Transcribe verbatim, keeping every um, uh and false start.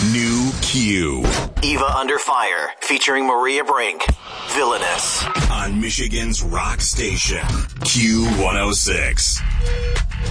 New Q. Eva Under Fire, featuring Maria Brink. Villainous. On Michigan's rock station, Q one oh six.